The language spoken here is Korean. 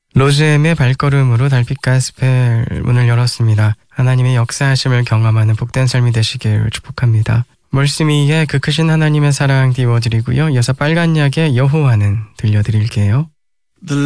로즈엠의 발걸음으로 달빛 가스펠 문을 열었습니다. 하나님의 역사하심을 경험하는 복된 삶이 되시길 축복합니다. 멀스미의 그 크신 하나님의 사랑 띄워드리고요. 이어서 빨간 약의 여호와는 들려드릴게요.